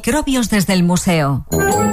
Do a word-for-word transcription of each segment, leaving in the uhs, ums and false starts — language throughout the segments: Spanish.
Microbios desde el museo.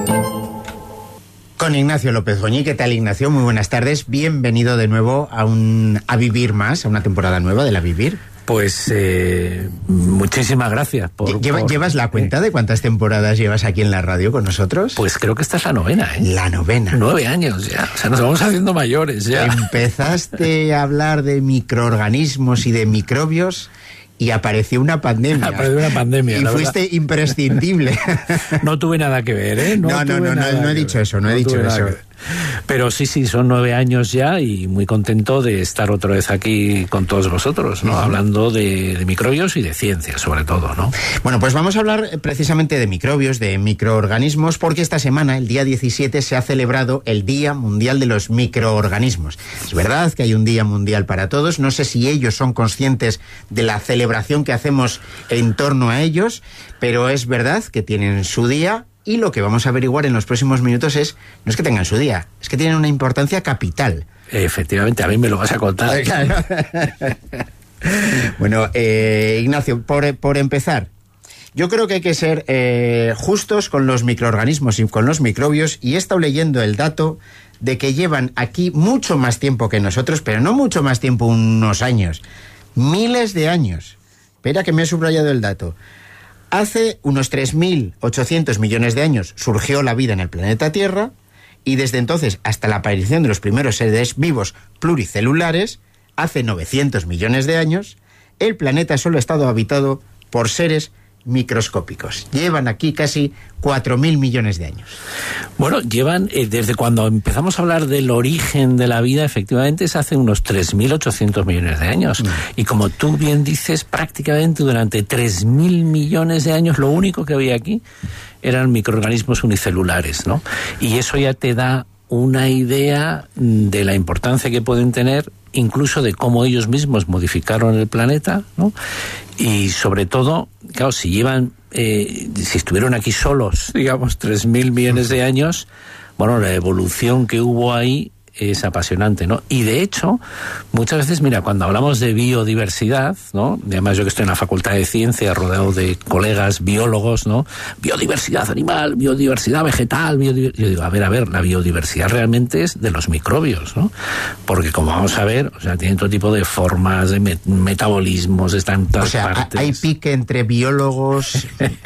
Con Ignacio López Goñi. ¿Qué tal, Ignacio? Muy buenas tardes. Bienvenido de nuevo a un A Vivir Más, a una temporada nueva del A Vivir. Pues eh, muchísimas gracias. Por, ¿Lleva, por, ¿Llevas la cuenta de cuántas temporadas llevas aquí en la radio con nosotros? Pues creo que esta es la novena, ¿eh? La novena. Nueve años ya. O sea, nos vamos haciendo mayores ya. Empezaste a hablar de microorganismos y de microbios y apareció una pandemia. Apareció una pandemia. Y fuiste verdad. imprescindible. No tuve nada que ver, ¿eh? No, no, no, no, no, no he dicho eso, no, no he dicho eso. Pero sí, sí, son nueve años ya y muy contento de estar otra vez aquí con todos vosotros, ¿no? Uh-huh. Hablando de, de microbios y de ciencia, sobre todo, ¿no? Bueno, pues vamos a hablar precisamente de microbios, de microorganismos, porque esta semana, el día diecisiete, se ha celebrado el Día Mundial de los Microorganismos. Es verdad que hay un Día Mundial para todos, no sé si ellos son conscientes de la celebración que hacemos en torno a ellos, pero es verdad que tienen su día. Y lo que vamos a averiguar en los próximos minutos es, no es que tengan su día, es que tienen una importancia capital. Efectivamente, a mí me lo vas a contar. Claro. Bueno, eh, Ignacio, por, por empezar, yo creo que hay que ser eh, justos con los microorganismos y con los microbios, y he estado leyendo el dato de que llevan aquí mucho más tiempo que nosotros, pero no mucho más tiempo, unos años, miles de años. Espera que me he subrayado el dato. Hace unos tres mil ochocientos millones de años surgió la vida en el planeta Tierra, y desde entonces hasta la aparición de los primeros seres vivos pluricelulares, hace novecientos millones de años, el planeta solo ha estado habitado por seres microscópicos. Llevan aquí casi cuatro mil millones de años. Bueno, llevan, eh, desde cuando empezamos a hablar del origen de la vida, efectivamente es hace unos tres mil ochocientos millones de años. Mm. Y como tú bien dices, prácticamente durante tres mil millones de años lo único que había aquí eran microorganismos unicelulares, ¿no? Y eso ya te da una idea de la importancia que pueden tener, incluso de cómo ellos mismos modificaron el planeta, ¿no? Y sobre todo, claro, si llevan, eh, si estuvieron aquí solos, digamos, tres mil millones de años, bueno, la evolución que hubo ahí es apasionante, ¿no? Y de hecho, muchas veces, mira, cuando hablamos de biodiversidad, ¿no? Además, yo que estoy en la Facultad de Ciencias, rodeado de colegas biólogos, ¿no? Biodiversidad animal, biodiversidad vegetal, biodiversidad... Yo digo, a ver, a ver, la biodiversidad realmente es de los microbios, ¿no? Porque como vamos a ver, o sea, tienen todo tipo de formas, de met- metabolismos, están en todas o sea, partes. Hay pique entre biólogos...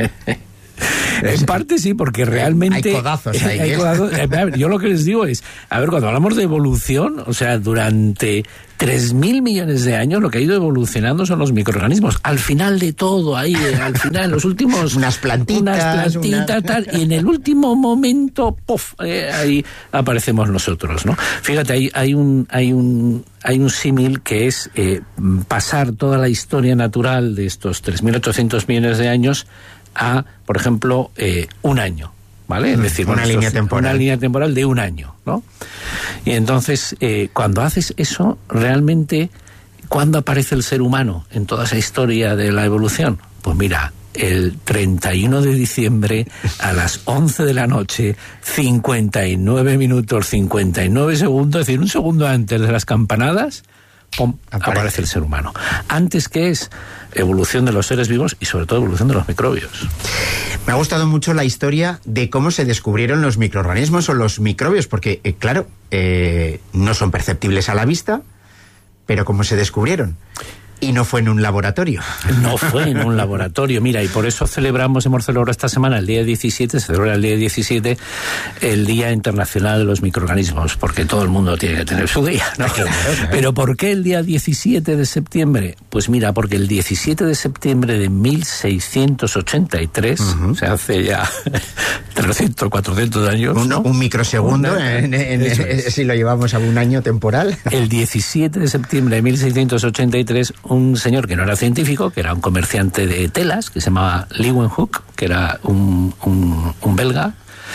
En parte sí, porque realmente... Hay codazos ahí. Hay ¿eh? codazos. Yo lo que les digo es, a ver, cuando hablamos de evolución, o sea, durante tres mil millones de años lo que ha ido evolucionando son los microorganismos. Al final de todo, ahí, al final, en los últimos... unas plantitas. Unas plantitas, una... tal, y en el último momento, ¡puf!, eh, ahí aparecemos nosotros, ¿no? Fíjate, hay, hay un... Hay un Hay un símil que es eh, pasar toda la historia natural de estos tres mil ochocientos millones de años a, por ejemplo, eh, un año, ¿vale? Es decir, una bueno, línea temporal. Una línea temporal de un año, ¿no? Y entonces, eh, cuando haces eso, realmente, ¿cuándo aparece el ser humano en toda esa historia de la evolución? Pues mira, el treinta y uno de diciembre a las once de la noche, cincuenta y nueve minutos, cincuenta y nueve segundos, es decir, un segundo antes de las campanadas, ¡pum!, aparece. aparece el ser humano. Antes, ¿qué es? Evolución de los seres vivos y sobre todo evolución de los microbios. Me ha gustado mucho la historia de cómo se descubrieron los microorganismos o los microbios, porque, eh, claro, eh, no son perceptibles a la vista, pero cómo se descubrieron. Y no fue en un laboratorio. No fue en un laboratorio, mira, y por eso celebramos, hemos celebrado esta semana, el día diecisiete, se celebra el día diecisiete, el Día Internacional de los Microorganismos, porque todo el mundo tiene que tener su día, ¿no? Claro, claro. Pero ¿por qué el día diecisiete de septiembre? Pues mira, porque el diecisiete de septiembre de mil seiscientos ochenta y tres, uh-huh. o sea, hace ya trescientos, cuatrocientos años, un, ¿no? un microsegundo, Una, en, en, en, si lo llevamos a un año temporal. El diecisiete de septiembre de mil seiscientos ochenta y tres, un señor que no era científico, que era un comerciante de telas, que se llamaba Leeuwenhoek, que era un, un, un belga,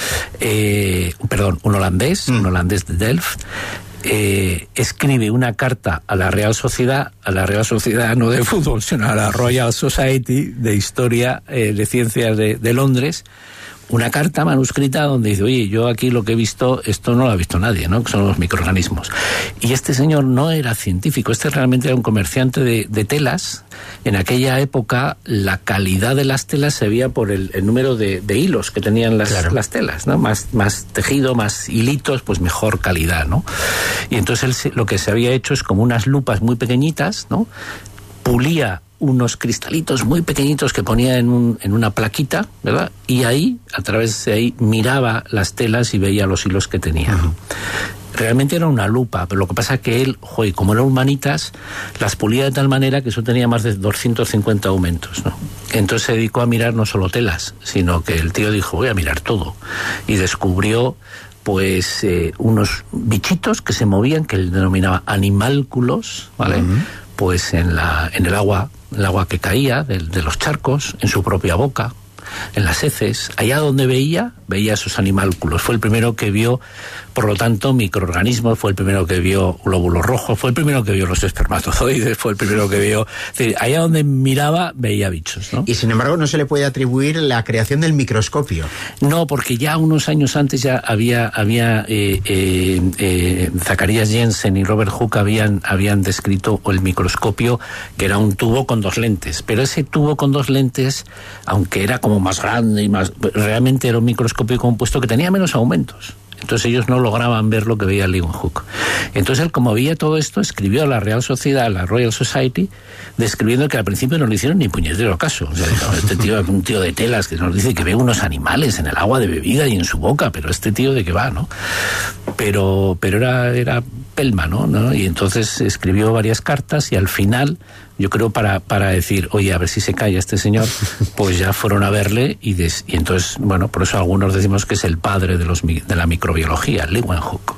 eh, perdón, un holandés, mm. un holandés de Delft, eh, escribe una carta a la Real Sociedad, a la Real Sociedad no de fútbol, sino a la Royal Society de Historia, eh, de Ciencias de, de Londres, una carta manuscrita donde dice, oye, yo aquí lo que he visto, esto no lo ha visto nadie, ¿no? Que son los microorganismos. Y este señor no era científico, este realmente era un comerciante de, de telas. En aquella época la calidad de las telas se veía por el, el número de, de hilos que tenían las, claro. las telas, ¿no? Más, más tejido, más hilitos, pues mejor calidad, ¿no? Y entonces él, lo que se había hecho es como unas lupas muy pequeñitas, ¿no? Pulía unos cristalitos muy pequeñitos que ponía en, un, en una plaquita, ¿verdad? Y ahí, a través de ahí, miraba las telas y veía los hilos que tenía. Uh-huh. Realmente era una lupa, pero lo que pasa es que él, joder, como eran humanitas, las pulía de tal manera que eso tenía más de doscientos cincuenta aumentos, ¿no? Entonces se dedicó a mirar no solo telas, sino que el tío dijo, voy a mirar todo. Y descubrió pues eh, unos bichitos que se movían, que él denominaba animálculos, ¿vale? Uh-huh. Pues en la en el agua, el agua que caía de, de los charcos, en su propia boca, en las heces, allá donde veía, veía esos animálculos. Fue el primero que vio, por lo tanto, microorganismos, fue el primero que vio glóbulos rojos, fue el primero que vio los espermatozoides, fue el primero que vio... Es decir, allá donde miraba, veía bichos, ¿no? Y sin embargo, no se le puede atribuir la creación del microscopio. No, porque ya unos años antes ya había... había eh, eh, eh, Zacarías Jensen y Robert Hooke habían, habían descrito el microscopio, que era un tubo con dos lentes. Pero ese tubo con dos lentes, aunque era como más grande y más... realmente era un microscopio compuesto que tenía menos aumentos. Entonces ellos no lograban ver lo que veía Leeuwenhoek. Entonces él, como veía todo esto, escribió a la Real Sociedad, a la Royal Society, describiendo que al principio no le hicieron ni puñetero caso. O sea, dijo, este tío es un tío de telas que nos dice que ve unos animales en el agua de bebida y en su boca, pero este tío de qué va, ¿no? Pero, pero era, era pelma, ¿no? ¿no? Y entonces escribió varias cartas y al final, yo creo para, para decir, oye, a ver si se calla este señor, pues ya fueron a verle y, des, y entonces, bueno, por eso algunos decimos que es el padre de, los, de la microbiología, Leeuwenhoek.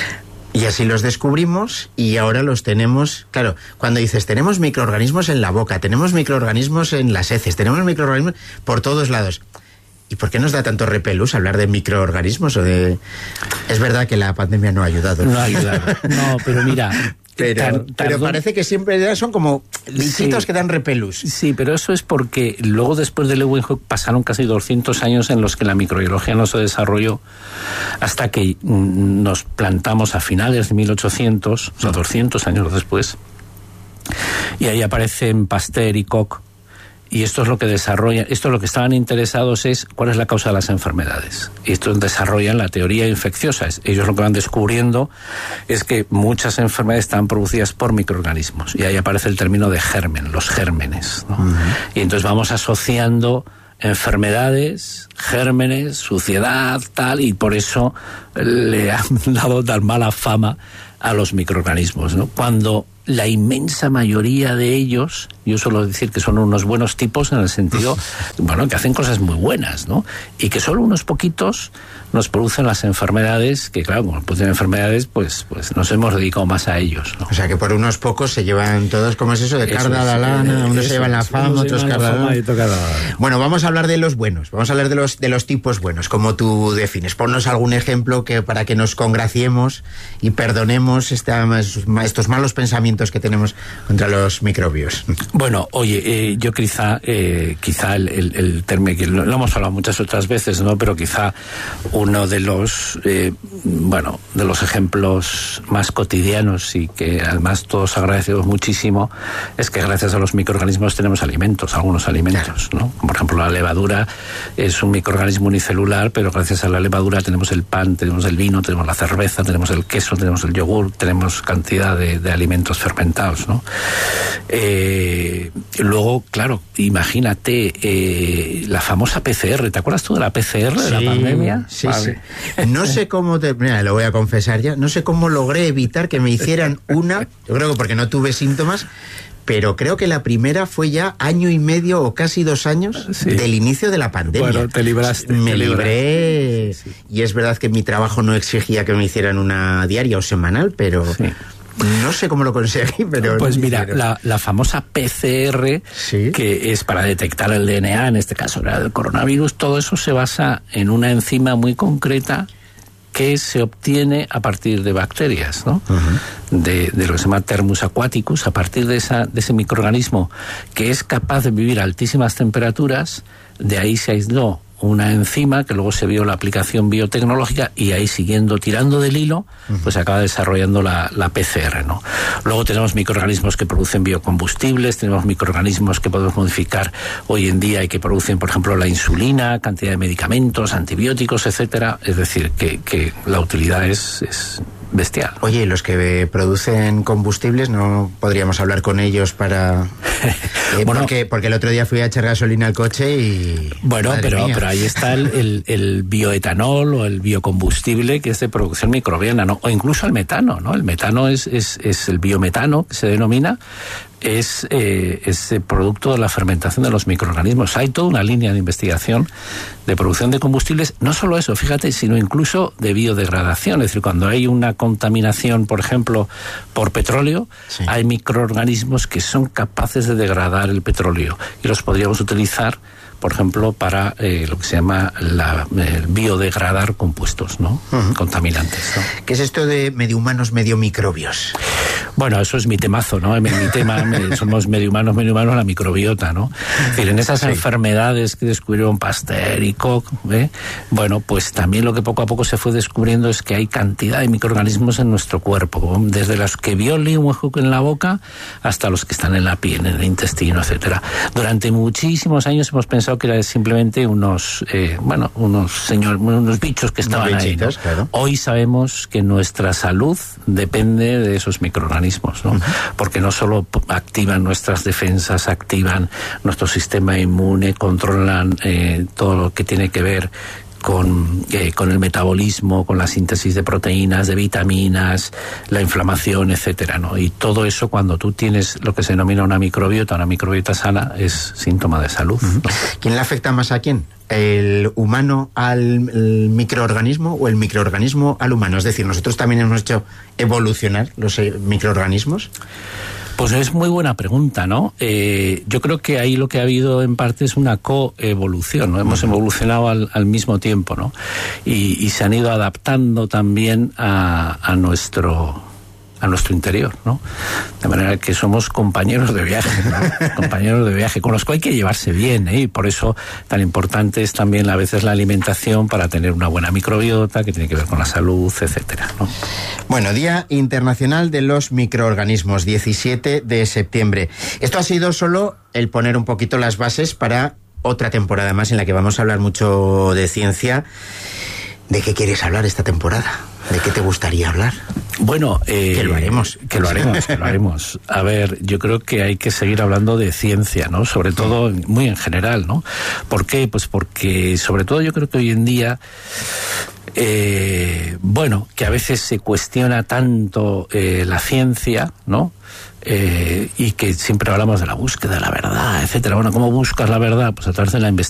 Y así los descubrimos y ahora los tenemos, claro, cuando dices tenemos microorganismos en la boca, tenemos microorganismos en las heces, tenemos microorganismos por todos lados. ¿Y por qué nos da tanto repelús hablar de microorganismos o de...? Es verdad que la pandemia no ha ayudado. No ha ayudado. No, pero mira... Pero, tar, pero parece que siempre son como bichitos sí, que dan repelús. Sí, pero eso es porque luego después de Leeuwenhoek pasaron casi doscientos años en los que la microbiología no se desarrolló hasta que nos plantamos a finales de mil ochocientos, o sea, doscientos años después, y ahí aparecen Pasteur y Koch. Y esto es lo que desarrollan, esto es lo que estaban interesados es cuál es la causa de las enfermedades. Y esto desarrollan la teoría infecciosa. Ellos lo que van descubriendo es que muchas enfermedades están producidas por microorganismos. Y ahí aparece el término de germen, los gérmenes, ¿no? Uh-huh. Y entonces vamos asociando enfermedades, gérmenes, suciedad, tal, y por eso le han dado tan mala fama a los microorganismos, ¿no? Cuando la inmensa mayoría de ellos, yo suelo decir que son unos buenos tipos en el sentido, bueno, que hacen cosas muy buenas, ¿no? Y que solo unos poquitos nos producen las enfermedades, que claro, como producen enfermedades, pues, pues nos hemos dedicado más a ellos, ¿no? O sea, que por unos pocos se llevan todos, ¿cómo es eso? De carda a la lana, unos se llevan la fama, otros carda a la lana. Bueno, vamos a hablar de los buenos, vamos a hablar de los, de los tipos buenos, como tú defines. Ponnos algún ejemplo que para que nos congraciemos y perdonemos esta, estos malos pensamientos que tenemos contra los microbios. Bueno, oye, eh, yo quizá, eh, quizá el, el, el término, que lo, lo hemos hablado muchas otras veces, ¿no? Pero quizá uno de los, eh, bueno, de los ejemplos más cotidianos y que además todos agradecemos muchísimo es que gracias a los microorganismos tenemos alimentos, algunos alimentos, ¿no? Por ejemplo, la levadura es un microorganismo unicelular, pero gracias a la levadura tenemos el pan, tenemos el vino, tenemos la cerveza, tenemos el queso, tenemos el yogur, tenemos cantidad de, de alimentos fermentados, ¿no? Eh, luego, claro, imagínate eh, la famosa P C R. ¿Te acuerdas tú de la P C R de sí, la pandemia? Sí, vale. sí. No sé cómo, te, mira, lo voy a confesar ya, no sé cómo logré evitar que me hicieran una, yo creo que porque no tuve síntomas, pero creo que la primera fue ya año y medio o casi dos años sí. del inicio de la pandemia. Bueno, te libraste. Me te libré, sí. y es verdad que mi trabajo no exigía que me hicieran una diaria o semanal, pero... Sí. No sé cómo lo conseguí, pero... Pues mira, la, la famosa P C R, ¿sí? que es para detectar el D N A, en este caso era del coronavirus, todo eso se basa en una enzima muy concreta que se obtiene a partir de bacterias, ¿no? Uh-huh. De, de lo que se llama Thermus aquaticus, a partir de, esa, de ese microorganismo que es capaz de vivir a altísimas temperaturas. De ahí se aisló una enzima que luego se vio la aplicación biotecnológica y ahí siguiendo tirando del hilo, pues se acaba desarrollando la, la P C R, ¿no? Luego tenemos microorganismos que producen biocombustibles, tenemos microorganismos que podemos modificar hoy en día y que producen, por ejemplo, la insulina, cantidad de medicamentos, antibióticos, etcétera. Es decir, que, que la utilidad es, es bestial. Oye, los que producen combustibles, ¿no podríamos hablar con ellos para...? Eh, bueno, porque, porque el otro día fui a echar gasolina al coche y... Bueno, pero, pero ahí está el, el, el bioetanol o el biocombustible, que es de producción microbiana, ¿no? O incluso el metano, ¿no? El metano es, es, es el biometano, que se denomina, es, eh, es el producto de la fermentación de los microorganismos. Hay toda una línea de investigación de producción de combustibles, no solo eso, fíjate, sino incluso de biodegradación. Es decir, cuando hay una contaminación, por ejemplo, por petróleo, sí, hay microorganismos que son capaces de degradar el petróleo y los podríamos utilizar, por ejemplo, para eh, lo que se llama la, eh, biodegradar compuestos, ¿no? Uh-huh. Contaminantes, ¿no? ¿Qué es esto de medio humanos, medio microbios? Bueno, eso es mi temazo, ¿no? Mi, mi tema, me, somos medio humanos, medio humanos, la microbiota, ¿no? Es decir, en esas sí. enfermedades que descubrieron Pasteur y Koch, ¿eh? Bueno, pues también lo que poco a poco se fue descubriendo es que hay cantidad de microorganismos en nuestro cuerpo, desde los que vio Leeuwenhoek en la boca hasta los que están en la piel, en el intestino, etcétera. Durante muchísimos años hemos pensado que eran simplemente unos, eh, bueno, unos señor, unos bichos que estaban ahí, ¿no? Claro. Hoy sabemos que nuestra salud depende de esos microorganismos, ¿no? Uh-huh. Porque no solo activan nuestras defensas, activan nuestro sistema inmune, controlan eh, todo lo que tiene que ver con, eh, con el metabolismo, con la síntesis de proteínas, de vitaminas, la inflamación, etcétera, ¿no? Y todo eso, cuando tú tienes lo que se denomina una microbiota, una microbiota sana, es síntoma de salud, ¿no? ¿Quién le afecta más a quién? ¿El humano al microorganismo o el microorganismo al humano? Es decir, ¿nosotros también hemos hecho evolucionar los microorganismos? Pues es muy buena pregunta, ¿no? Eh, yo creo que ahí lo que ha habido en parte es una coevolución, ¿no? Hemos evolucionado al, al mismo tiempo, ¿no? Y, y se han ido adaptando también a, a nuestro... a nuestro interior, ¿no? De manera que somos compañeros de viaje, ¿no? Compañeros de viaje, con los que hay que llevarse bien, ¿eh? Y por eso tan importante es también a veces la alimentación para tener una buena microbiota que tiene que ver con la salud, etcétera, ¿no? Bueno, Día Internacional de los Microorganismos, diecisiete de septiembre. Esto ha sido solo el poner un poquito las bases para otra temporada más en la que vamos a hablar mucho de ciencia. ¿De qué quieres hablar esta temporada? ¿De qué te gustaría hablar? Bueno, eh, que lo haremos. Que lo haremos, que lo haremos. A ver, yo creo que hay que seguir hablando de ciencia, ¿no? Sobre todo, muy en general, ¿no? ¿Por qué? Pues porque, sobre todo, yo creo que hoy en día, eh, bueno, que a veces se cuestiona tanto eh, la ciencia, ¿no? Eh, y que siempre hablamos de la búsqueda de la verdad, etcétera. Bueno, ¿cómo buscas la verdad? Pues a través de la investigación.